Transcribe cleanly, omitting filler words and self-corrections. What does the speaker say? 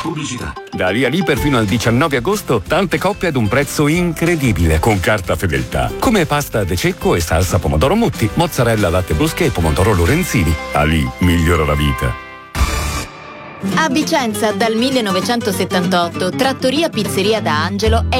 Pubblicità. Da lì a lì per fino al 19 agosto, tante coppe ad un prezzo incredibile con carta fedeltà. Come pasta de cecco e salsa pomodoro Mutti, mozzarella latte brusche e pomodoro Lorenzini. Ali migliora la vita. A Vicenza dal 1978, Trattoria Pizzeria da Angelo è